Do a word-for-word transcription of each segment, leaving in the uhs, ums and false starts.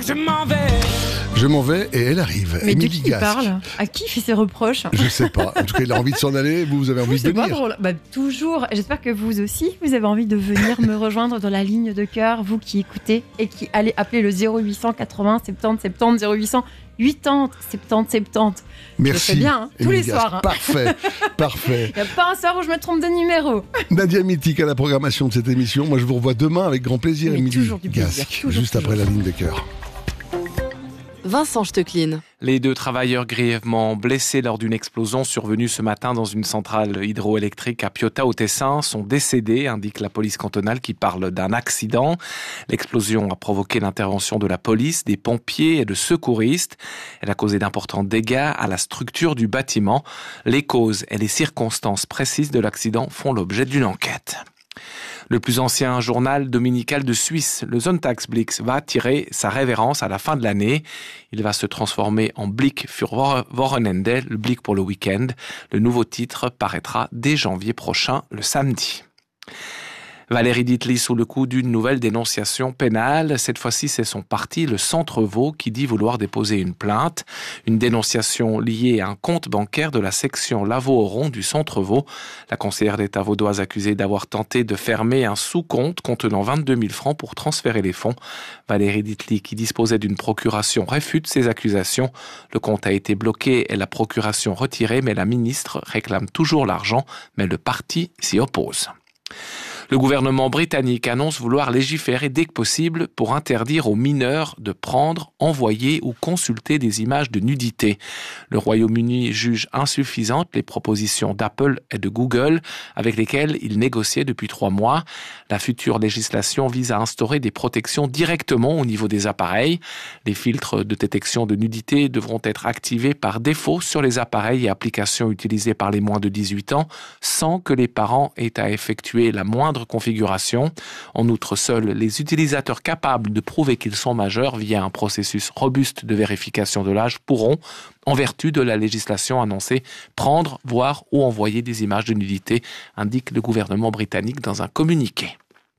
je m'en vais. Je m'en vais et elle arrive. Mais Émilie de qui il Gasque. parle? À qui il fait ses reproches? Je sais pas. En tout cas, il a envie de s'en aller. Vous, vous avez envie de C'est pas venir. drôle. Bah, toujours. J'espère que vous aussi, vous avez envie de venir me rejoindre dans la ligne de cœur, vous qui écoutez et qui allez appeler le zéro huit cent quatre-vingts soixante-dix soixante-dix zéro huit cent quatre-vingts soixante-dix soixante-dix. Merci. Je le fais bien, hein, tous Émilie les Gasque. soirs. Hein. Parfait, parfait. Il n'y a pas un soir où je me trompe de numéro. Nadia Mythique à la programmation de cette émission. Moi, je vous revois demain avec grand plaisir, Mais Émilie toujours du plaisir, Gasque, toujours, juste toujours. après la ligne de cœur. Vincent Stecklin. Les deux travailleurs grièvement blessés lors d'une explosion survenue ce matin dans une centrale hydroélectrique à Piotta au Tessin sont décédés, indique la police cantonale qui parle d'un accident. L'explosion a provoqué l'intervention de la police, des pompiers et de secouristes. Elle a causé d'importants dégâts à la structure du bâtiment. Les causes et les circonstances précises de l'accident font l'objet d'une enquête. Le plus ancien journal dominical de Suisse, le Sonntagsblick, va tirer sa révérence à la fin de l'année. Il va se transformer en Blick für Wochenende, le Blick pour le week-end. Le nouveau titre paraîtra dès janvier prochain, le samedi. Valérie Ditli sous le coup d'une nouvelle dénonciation pénale. Cette fois-ci, c'est son parti, le Centre Vaud, qui dit vouloir déposer une plainte. Une dénonciation liée à un compte bancaire de la section Lavaux-Oron du Centre Vaud. La conseillère d'État vaudoise accusée d'avoir tenté de fermer un sous-compte contenant vingt-deux mille francs pour transférer les fonds. Valérie Ditli, qui disposait d'une procuration, réfute ces accusations. Le compte a été bloqué et la procuration retirée, mais la ministre réclame toujours l'argent, mais le parti s'y oppose. Le gouvernement britannique annonce vouloir légiférer dès que possible pour interdire aux mineurs de prendre, envoyer ou consulter des images de nudité. Le Royaume-Uni juge insuffisantes les propositions d'Apple et de Google avec lesquelles il négociait depuis trois mois. La future législation vise à instaurer des protections directement au niveau des appareils. Les filtres de détection de nudité devront être activés par défaut sur les appareils et applications utilisés par les moins de dix-huit ans sans que les parents aient à effectuer la moindre configuration. En outre, seuls les utilisateurs capables de prouver qu'ils sont majeurs via un processus robuste de vérification de l'âge pourront, en vertu de la législation annoncée, prendre, voir ou envoyer des images de nudité, indique le gouvernement britannique dans un communiqué.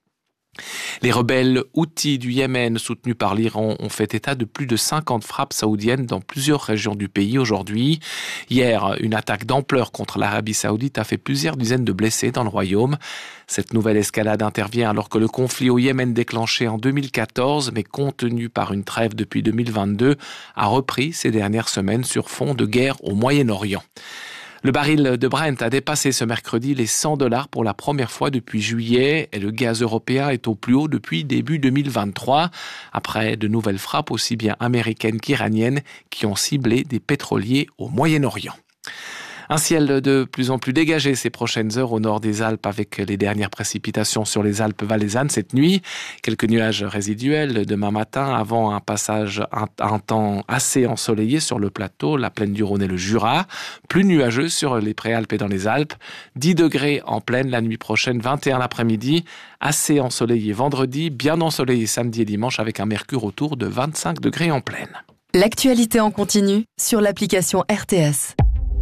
Les rebelles houthis du Yémen, soutenus par l'Iran, ont fait état de plus de cinquante frappes saoudiennes dans plusieurs régions du pays aujourd'hui. Hier, une attaque d'ampleur contre l'Arabie saoudite a fait plusieurs dizaines de blessés dans le royaume. Cette nouvelle escalade intervient alors que le conflit au Yémen, déclenché en deux mille quatorze, mais contenu par une trêve depuis deux mille vingt-deux, a repris ces dernières semaines sur fond de guerre au Moyen-Orient. Le baril de Brent a dépassé ce mercredi les cent dollars pour la première fois depuis juillet et le gaz européen est au plus haut depuis début deux mille vingt-trois, après de nouvelles frappes aussi bien américaines qu'iraniennes qui ont ciblé des pétroliers au Moyen-Orient. Un ciel de plus en plus dégagé ces prochaines heures au nord des Alpes avec les dernières précipitations sur les Alpes valaisannes cette nuit. Quelques nuages résiduels demain matin avant un passage, un, un temps assez ensoleillé sur le plateau, la plaine du Rhône et le Jura. Plus nuageux sur les Préalpes et dans les Alpes. dix degrés en pleine la nuit prochaine, vingt et un l'après-midi. Assez ensoleillé vendredi, bien ensoleillé samedi et dimanche avec un mercure autour de vingt-cinq degrés en pleine. L'actualité en continu sur l'application R T S.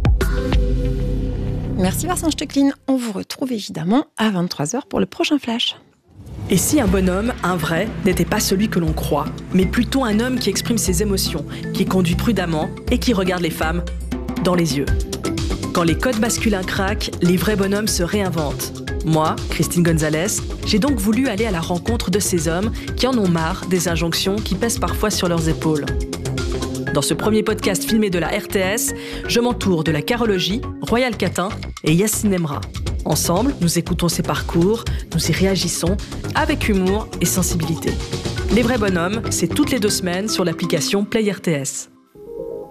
Merci Vincent Stecklin. On vous retrouve évidemment à vingt-trois heures pour le prochain Flash. Et si un bonhomme, un vrai, n'était pas celui que l'on croit, mais plutôt un homme qui exprime ses émotions, qui conduit prudemment et qui regarde les femmes dans les yeux. Quand les codes masculins craquent, les vrais bonhommes se réinventent. Moi, Christine Gonzalez, j'ai donc voulu aller à la rencontre de ces hommes qui en ont marre des injonctions qui pèsent parfois sur leurs épaules. Dans ce premier podcast filmé de la R T S, je m'entoure de la carologie, Royal Catin et Yacine Emra. Ensemble, nous écoutons ces parcours, nous y réagissons avec humour et sensibilité. Les vrais bonhommes, c'est toutes les deux semaines sur l'application Play R T S.